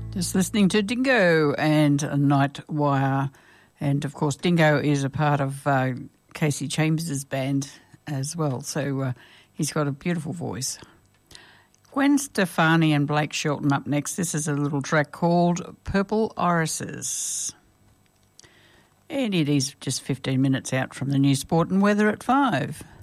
Just listening to Dingo and Nightwire. And, of course, Dingo is a part of Casey Chambers' band as well. So he's got a beautiful voice. Gwen Stefani and Blake Shelton up next. This is a little track called Purple Irises. And it is just 15 minutes out from the new sport and weather at 5.